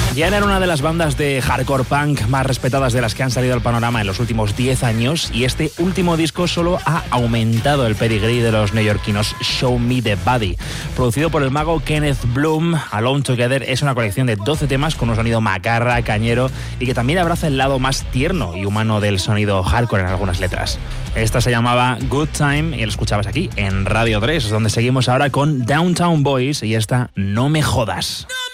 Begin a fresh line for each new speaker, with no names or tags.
Ya era una de las bandas de hardcore punk más respetadas de las que han salido al panorama en los últimos 10 años, y este último disco solo ha aumentado el pedigrí de los neoyorquinos. Show Me the Body, producido por el mago Kenneth Bloom. Alone Together es una colección de 12 temas con un sonido macarra, cañero, y que también abraza el lado más tierno y humano del sonido hardcore en algunas letras. Esta se llamaba Good Time y la escuchabas aquí en Radio 3, donde seguimos ahora con Downtown Boys y esta No Me Jodas.